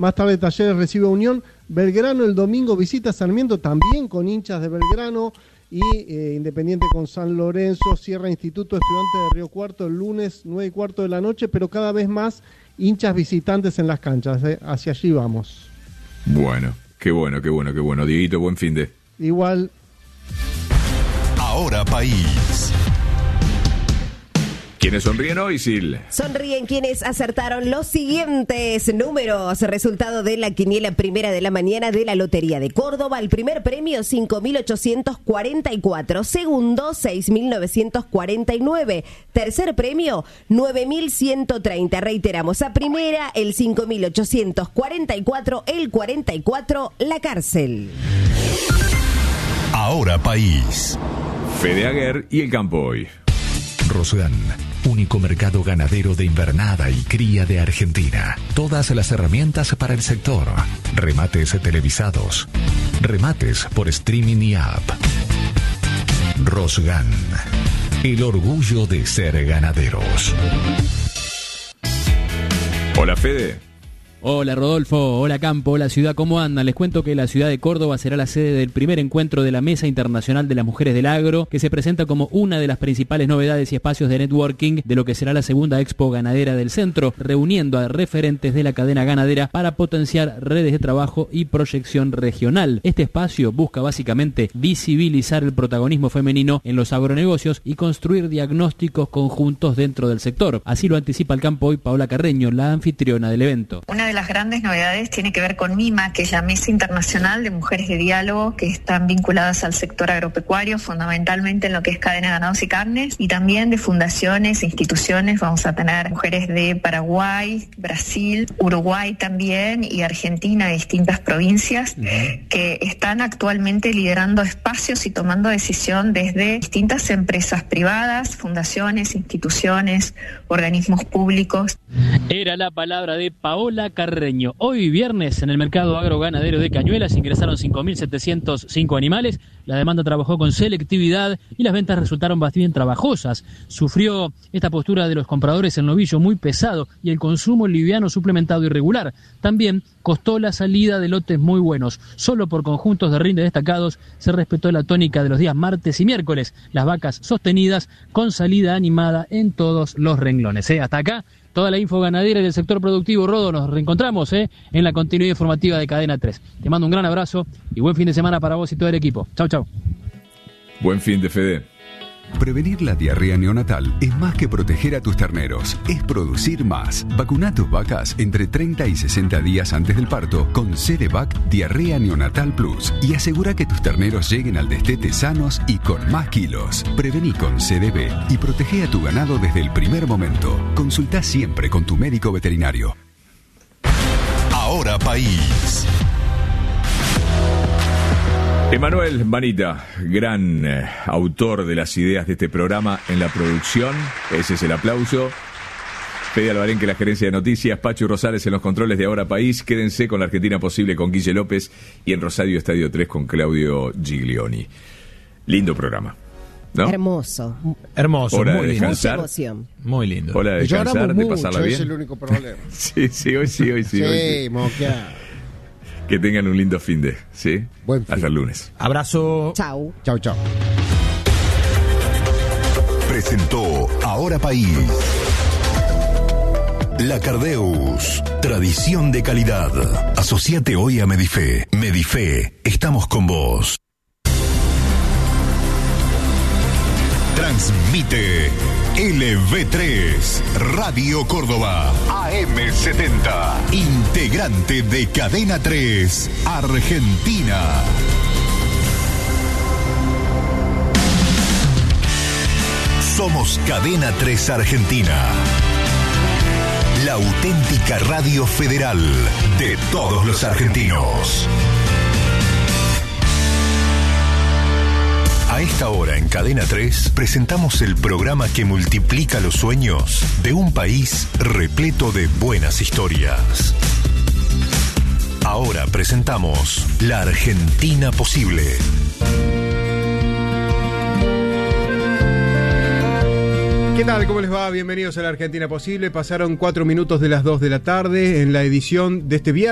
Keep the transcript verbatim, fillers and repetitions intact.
Más tarde Talleres recibe a Unión. Belgrano el domingo visita Sarmiento, también con hinchas de Belgrano. Y eh, Independiente con San Lorenzo. Cierra Instituto Estudiantes de Río Cuarto el lunes nueve y cuarto de la noche, pero cada vez más hinchas visitantes en las canchas. Eh. Hacia allí vamos. Bueno, qué bueno, qué bueno, qué bueno. Dieguito, buen fin de. Igual. Ahora País. ¿Quiénes sonríen hoy, Sil? Sonríen quienes acertaron los siguientes números. Resultado de la quiniela primera de la mañana de la Lotería de Córdoba. El primer premio, cinco mil ochocientos cuarenta y cuatro. Segundo, seis mil novecientos cuarenta y nueve. Tercer premio, nueve mil ciento treinta. Reiteramos, a primera, el cinco mil ochocientos cuarenta y cuatro. El cuarenta y cuatro, la cárcel. Ahora País. Fede Aguer y el campo hoy. Rosgan, único mercado ganadero de invernada y cría de Argentina. Todas las herramientas para el sector. Remates televisados. Remates por streaming y app. Rosgan, el orgullo de ser ganaderos. Hola, Fede. Hola Rodolfo, hola Campo, hola ciudad, ¿cómo andan? Les cuento que la ciudad de Córdoba será la sede del primer encuentro de la Mesa Internacional de las Mujeres del Agro, que se presenta como una de las principales novedades y espacios de networking de lo que será la segunda Expo Ganadera del Centro, reuniendo a referentes de la cadena ganadera para potenciar redes de trabajo y proyección regional. Este espacio busca básicamente visibilizar el protagonismo femenino en los agronegocios y construir diagnósticos conjuntos dentro del sector. Así lo anticipa el Campo hoy Paola Carreño, la anfitriona del evento. Una de las grandes novedades tiene que ver con MIMA, que es la Mesa Internacional de Mujeres de Diálogo, que están vinculadas al sector agropecuario, fundamentalmente en lo que es cadena de ganados y carnes, y también de fundaciones, instituciones. Vamos a tener mujeres de Paraguay, Brasil, Uruguay también, y Argentina, de distintas provincias, uh-huh. que están actualmente liderando espacios y tomando decisión desde distintas empresas privadas, fundaciones, instituciones, organismos públicos. Era la palabra de Paola Carreño. Hoy viernes en el mercado agroganadero de Cañuelas ingresaron cinco mil setecientos cinco animales. La demanda trabajó con selectividad y las ventas resultaron bastante trabajosas. Sufrió esta postura de los compradores el novillo muy pesado y el consumo liviano suplementado irregular. También costó la salida de lotes muy buenos. Solo por conjuntos de rinde destacados se respetó la tónica de los días martes y miércoles. Las vacas sostenidas con salida animada en todos los renglones. ¿Eh? Hasta acá toda la info ganadera y del sector productivo. Rodo, nos reencontramos ¿eh? en la continuidad informativa de Cadena tres. Te mando un gran abrazo y buen fin de semana para vos y todo el equipo. Chau, chau. Buen fin de Fede. Prevenir la diarrea neonatal es más que proteger a tus terneros, es producir más. Vacuna a tus vacas entre treinta y sesenta días antes del parto con Cedevac Diarrea Neonatal Plus y asegura que tus terneros lleguen al destete sanos y con más kilos. Prevení con C D B y protege a tu ganado desde el primer momento. Consulta siempre con tu médico veterinario. Ahora País. Emanuel Manita, gran eh, autor de las ideas de este programa en la producción. Ese es el aplauso. Fede Alvarenque, la gerencia de noticias. Pachu Rosales en los controles de Ahora País. Quédense con la Argentina Posible con Guille López y en Rosario Estadio tres con Claudio Giglioni. Lindo programa, ¿no? Hermoso. Hermoso, Hora muy de lindo. descansar. Mucha emoción. Muy lindo. Hora de descansar, de pasarla bien. Es el único problema. Sí, sí, hoy sí, hoy sí. Sí, hoy sí. moquea. Que tengan un lindo fin de, ¿sí? Buen fin. Hasta el lunes. Abrazo. Chau. Chau, chau. Presentó Ahora País. La Cardeus, tradición de calidad. Asociate hoy a Medife. Medife, estamos con vos. Transmite L V tres, Radio Córdoba, A M setenta, integrante de Cadena tres, Argentina. Somos Cadena tres Argentina, la auténtica radio federal de todos los argentinos. A esta hora en Cadena tres presentamos el programa que multiplica los sueños de un país repleto de buenas historias. Ahora presentamos La Argentina Posible. ¿Qué tal? ¿Cómo les va? Bienvenidos a La Argentina Posible. Pasaron cuatro minutos de las dos de la tarde en la edición de este viernes.